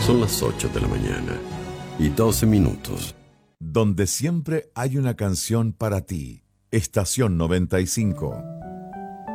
Son las 8 de la mañana y 12 minutos. Donde siempre hay una canción para ti. Estación 95.